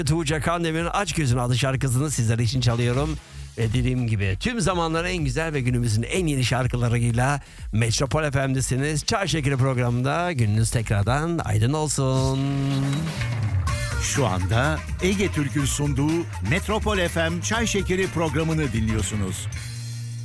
Tuğçe Kandemir'in Aç Gözünü adlı şarkısını sizler için çalıyorum. Ve dediğim gibi tüm zamanların en güzel ve günümüzün en yeni şarkılarıyla Metropol FM'desiniz. Çay Şekeri programında gününüz tekrardan aydın olsun. Şu anda Ege Türk'ün sunduğu Metropol FM Çay Şekeri programını dinliyorsunuz.